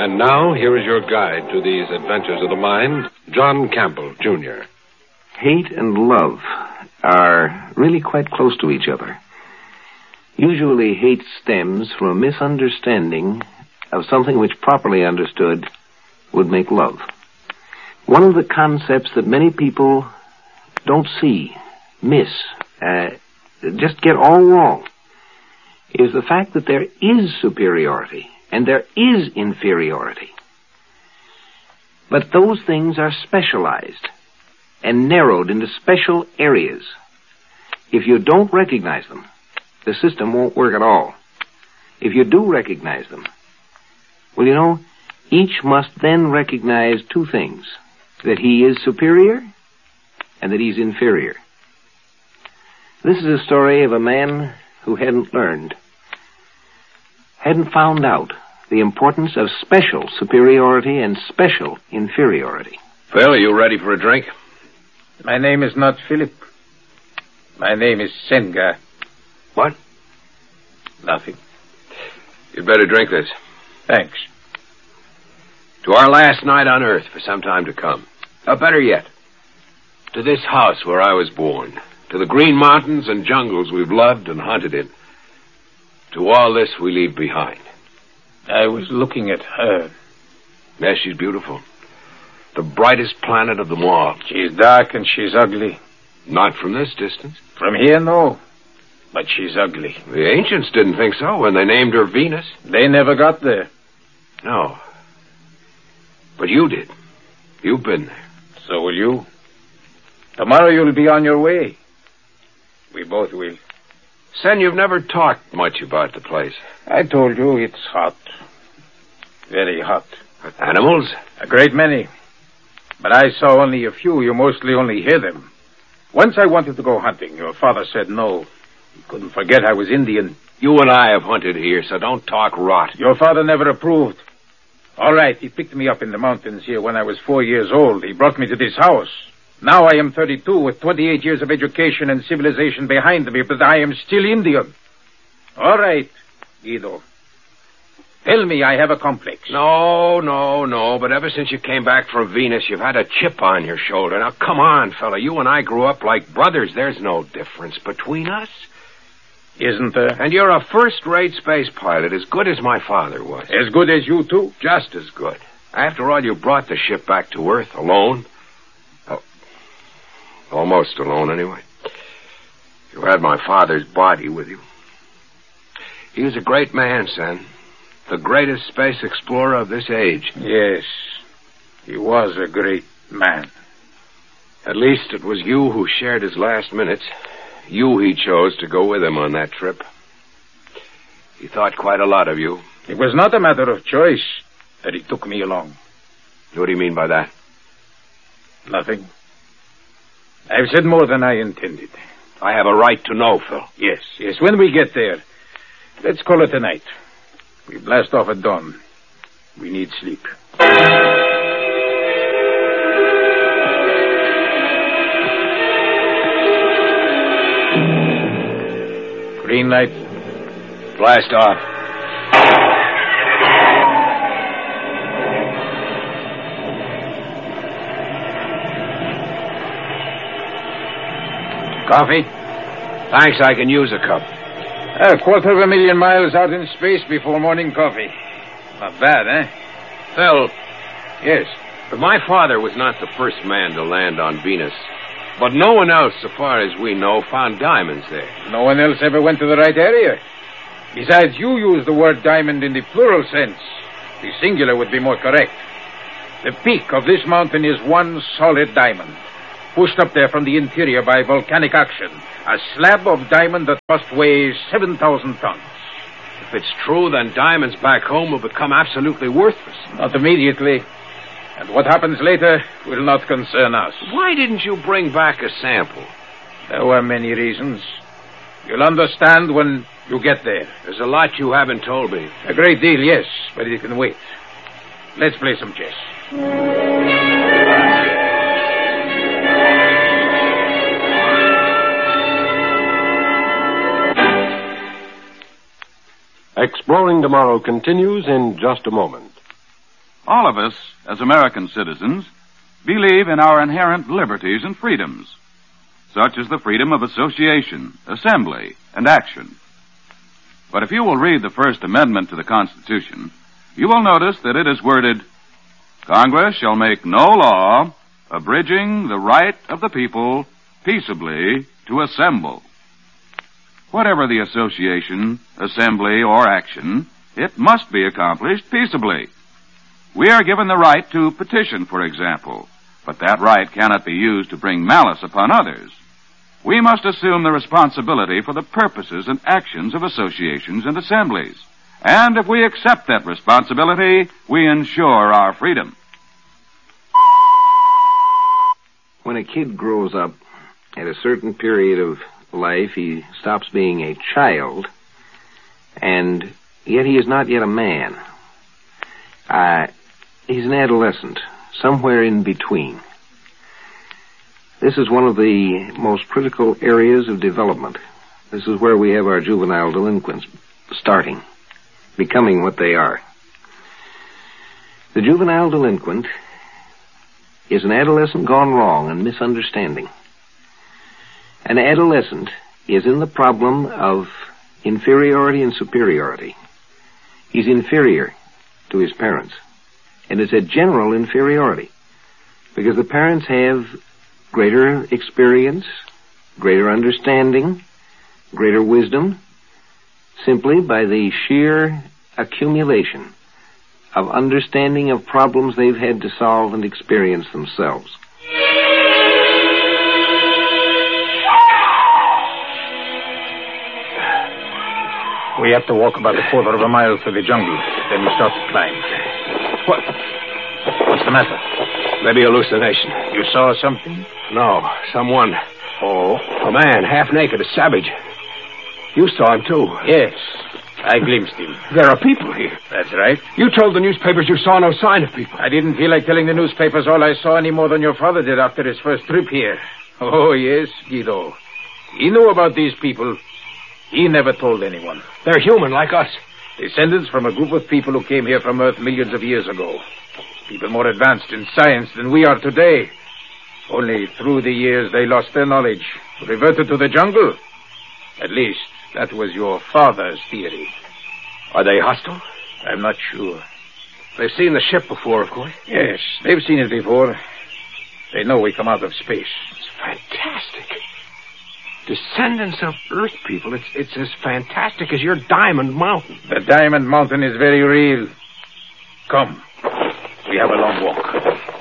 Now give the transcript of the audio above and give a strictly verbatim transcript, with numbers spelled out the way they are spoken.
And now, here is your guide to these adventures of the mind, John Campbell, Junior Hate and love are really quite close to each other. Usually, hate stems from a misunderstanding of something which, properly understood, would make love. One of the concepts that many people don't see, miss, uh, just get all wrong, is the fact that there is superiority and there is inferiority. But those things are specialized and narrowed into special areas. If you don't recognize them, the system won't work at all. If you do recognize them, well, you know, each must then recognize two things: that he is superior and that he's inferior. This is a story of a man who hadn't learned, hadn't found out the importance of special superiority and special inferiority. Phil, are you ready for a drink? My name is not Philip. My name is Senga. What? Nothing. You'd better drink this. Thanks. To our last night on Earth for some time to come. Or better yet, to this house where I was born. To the green mountains and jungles we've loved and hunted in. To all this we leave behind. I was looking at her. Yes, she's beautiful. The brightest planet of them all. She's dark and she's ugly. Not from this distance. From here, no. But she's ugly. The ancients didn't think so when they named her Venus. They never got there. No. But you did. You've been there. So will you. Tomorrow you'll be on your way. We both will. Sen, you've never talked much about the place. I told you it's hot. Very hot. Animals? A great many. But I saw only a few. You mostly only hear them. Once I wanted to go hunting. Your father said no. He couldn't forget I was Indian. You and I have hunted here, so don't talk rot. Your father never approved. All right, he picked me up in the mountains here when I was four years old. He brought me to this house. Now I am thirty-two with twenty-eight years of education and civilization behind me, but I am still Indian. All right, Guido. Tell me I have a complex. No, no, no, but ever since you came back from Venus, you've had a chip on your shoulder. Now, come on, fella. You and I grew up like brothers. There's no difference between us. Isn't there? And you're a first-rate space pilot, as good as my father was. As good as you, too? Just as good. After all, you brought the ship back to Earth alone. Oh, almost alone, anyway. You had my father's body with you. He was a great man, son. The greatest space explorer of this age. Yes, he was a great man. At least it was you who shared his last minutes. You he chose to go with him on that trip. He thought quite a lot of you. It was not a matter of choice that he took me along. What do you mean by that? Nothing. I've said more than I intended. I have a right to know, Phil. Yes, yes, when we get there. Let's call it a night. We blast off at dawn. We need sleep. Green light. Blast off. Coffee? Thanks, I can use a cup. A quarter of a million miles out in space before morning coffee. Not bad, eh? Phil. Yes? But my father was not the first man to land on Venus. But no one else, so far as we know, found diamonds there. No one else ever went to the right area. Besides, you use the word diamond in the plural sense. The singular would be more correct. The peak of this mountain is one solid diamond, pushed up there from the interior by volcanic action. A slab of diamond that must weigh seven thousand tons. If it's true, then diamonds back home will become absolutely worthless. Not immediately. And what happens later will not concern us. Why didn't you bring back a sample? There were many reasons. You'll understand when you get there. There's a lot you haven't told me. A great deal, yes, but it can wait. Let's play some chess. Exploring Tomorrow continues in just a moment. All of us, as American citizens, believe in our inherent liberties and freedoms, such as the freedom of association, assembly, and action. But if you will read the First Amendment to the Constitution, you will notice that it is worded, Congress shall make no law abridging the right of the people peaceably to assemble. Whatever the association, assembly, or action, it must be accomplished peaceably. We are given the right to petition, for example, but that right cannot be used to bring malice upon others. We must assume the responsibility for the purposes and actions of associations and assemblies. And if we accept that responsibility, we ensure our freedom. When a kid grows up, at a certain period of life, he stops being a child, and yet he is not yet a man. Uh, he's an adolescent, somewhere in between. This is one of the most critical areas of development. This is where we have our juvenile delinquents starting, becoming what they are. The juvenile delinquent is an adolescent gone wrong and misunderstanding. An adolescent is in the problem of inferiority and superiority. He's inferior to his parents. And it's a general inferiority, because the parents have greater experience, greater understanding, greater wisdom, simply by the sheer accumulation of understanding of problems they've had to solve and experience themselves. We have to walk about a quarter of a mile through the jungle. Then we start to climb. What? What's the matter? Maybe hallucination. You saw something? No, someone. Oh? A man, half naked, a savage. You saw him, too. Yes, I glimpsed him. There are people here. That's right. You told the newspapers you saw no sign of people. I didn't feel like telling the newspapers all I saw any more than your father did after his first trip here. Oh, yes, Guido. He knew about these people. He never told anyone. They're human, like us. Descendants from a group of people who came here from Earth millions of years ago. People more advanced in science than we are today. Only through the years they lost their knowledge, reverted to the jungle. At least, that was your father's theory. Are they hostile? I'm not sure. They've seen the ship before, of course. Yes, they've seen it before. They know we come out of space. It's fantastic. Descendants of Earth people. It's, it's as fantastic as your Diamond Mountain. The Diamond Mountain is very real. Come. We have a long walk.